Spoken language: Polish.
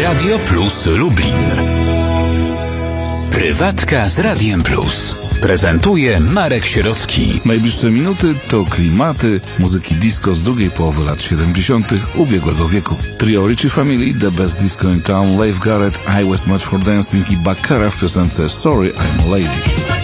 Radio Plus Lublin. Prywatka z Radiem Plus. Prezentuje Marek Sierocki. Najbliższe minuty to klimaty muzyki disco z drugiej połowy lat 70. ubiegłego wieku. Trio Ritchie Family, The Best Disco in Town, Leif Garrett, I Was Much for Dancing i Baccara w piosence Sorry I'm a Lady.